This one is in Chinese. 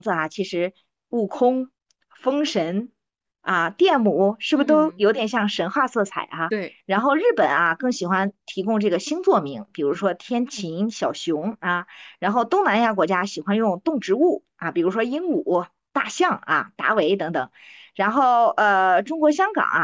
子啊，其实悟空、封神啊、电母是不是都嗯， 有点像神话色彩啊？ 对， 然后日本啊更喜欢提供这个星座名，比如说天琴、小熊啊。然后东南亚国家喜欢用动植物啊，比如说鹦鹉、大象啊、达维等等。然后中国香港啊。